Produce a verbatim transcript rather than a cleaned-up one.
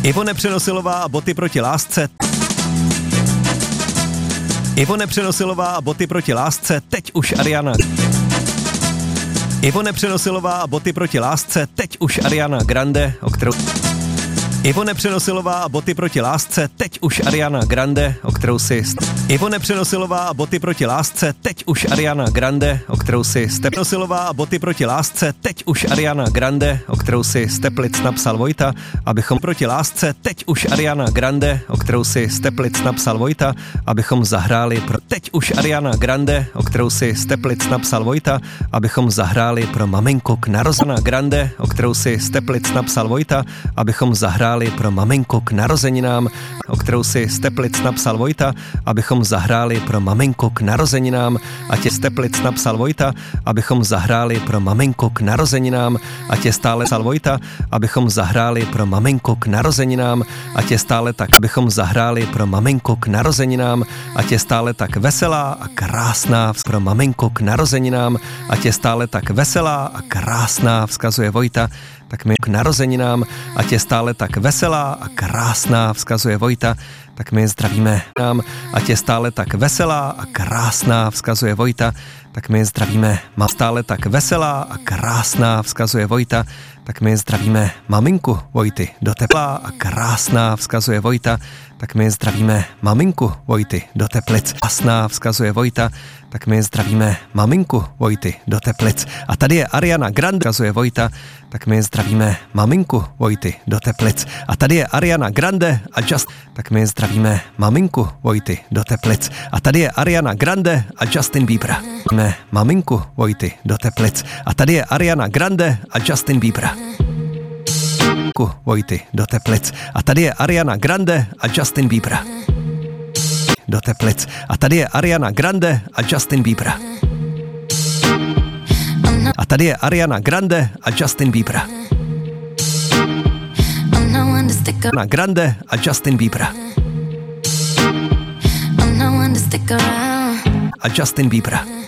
Ivone Přenosilová a boty proti lásce. Ivone Přenosilová a boty proti lásce, teď už Ariana. Ivone Přenosilová a boty proti lásce, teď už Ariana Grande, o kterou... Ivone Přenosilová a boty proti lásce, teď už Ariana Grande, o kterou si... Ivone Přenosilová a boty proti lásce, teď už Ariana Grande, o kterou si... Přenosilová a boty proti lásce, teď už Ariana Grande, o kterou si z Teplic napsal Vojta, abychom proti lásce, teď už Ariana Grande, o kterou si z Teplic napsal Vojta, abychom zahráli pro... Teď už Ariana Grande, o kterou si z Teplic napsal Vojta, abychom zahráli pro maminku k narozena Grande, o kterou si z Teplic napsal Vojta, abychom zahráli pro maminku k narozeninám, o kterou si z Teplic napsal Vojta, abychom zahráli pro maminku k narozeninám, a tě z Teplic napsal Vojta, abychom zahráli pro maminku k narozeninám, a tě stále psal Vojta, abychom zahráli pro maminku k narozeninám, a tě stále tak, abychom zahráli pro maminku k narozeninám, a tě stále tak veselá a krásná pro maminku k narozeninám, a tě stále tak veselá a krásná, vzkazuje Vojta, tak my k narozeninám, ať je stále tak veselá a krásná, vzkazuje Vojta, tak my zdravíme nám, ať je stále tak veselá a krásná, vzkazuje Vojta, tak my zdravíme, má stále tak veselá a krásná, vzkazuje Vojta, tak my zdravíme maminku Vojty do Tepla a krásná, vzkazuje Vojta, tak my zdravíme maminku Vojty do Teplic. Krásná, vzkazuje Vojta, tak my zdravíme maminku Vojty do Teplic. A tady je Ariana Grande, vzkazuje Vojta, tak my zdravíme maminku Vojty do Teplic. A tady je Ariana Grande a Just, tak my zdravíme maminku Vojty do Teplic. A tady je Ariana Grande a Justin Bieber. Zdravíme maminku Vojty do Teplic. A tady je Ariana Grande a Justin Bieber. Vojty do Teplic. A tady je Ariana Grande a Justin Bieber. Do Teplic. A tady je Ariana Grande a Justin Bieber. A tady je Ariana Grande a Justin Bieber. Ariana Grande a Justin Bieber. A Justin Bieber.